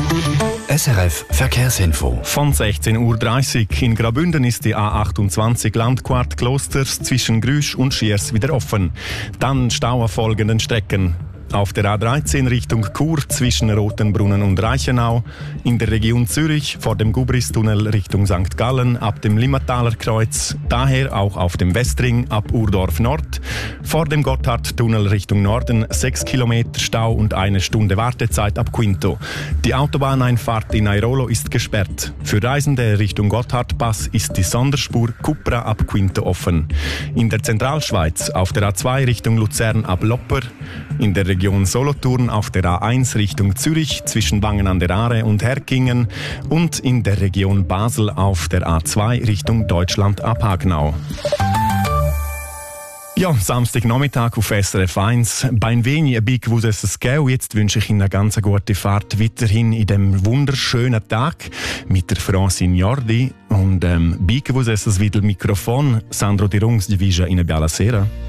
SRF Verkehrsinfo. Von 16:30 Uhr in Graubünden ist die A28 Landquart Klosters zwischen Grüsch und Schiers wieder offen. Dann Stau auf folgenden Strecken. Auf der A13 Richtung Chur zwischen Rotenbrunnen und Reichenau, in der Region Zürich vor dem Gubristunnel Richtung St. Gallen ab dem Limmataler Kreuz, daher auch auf dem Westring ab Urdorf Nord, vor dem Gotthardtunnel Richtung Norden 6 Kilometer Stau und 1 Stunde Wartezeit ab Quinto. Die Autobahneinfahrt in Airolo ist gesperrt. Für Reisende Richtung Gotthardpass ist die Sonderspur Cupra ab Quinto offen. In der Zentralschweiz auf der A2 Richtung Luzern ab Lopper, in der Region Solothurn auf der A1 Richtung Zürich zwischen Wangen an der Aare und Herkingen und in der Region Basel auf der A2 Richtung Deutschland ab Hagnau. Ja, Samstagnachmittag auf SRF 1. Bei wenig ein Big Wusses Gau. Jetzt wünsche ich Ihnen eine ganz gute Fahrt weiterhin in dem wunderschönen Tag mit der Francine Jordi und Big Wusses wieder Mikrofon. Sandro Di Rungs, die Vija in Biala Sera.